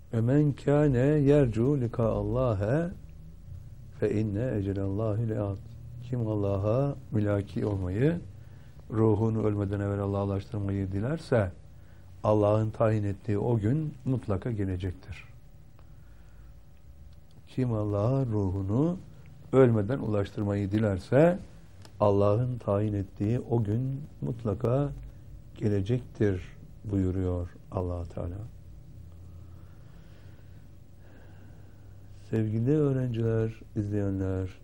Ömen kâne yercu lika Allah'e fe inne ecelallahi le'at. Kim Allah'a mülaki olmayı, ruhunu ölmeden evvel Allah'laştırmayı dilerse Allah'ın tayin ettiği o gün mutlaka gelecektir. Kim Allah'a ruhunu ölmeden ulaştırmayı dilerse Allah'ın tayin ettiği o gün mutlaka gelecektir buyuruyor Allah Teala. Sevgili öğrenciler, izleyenler,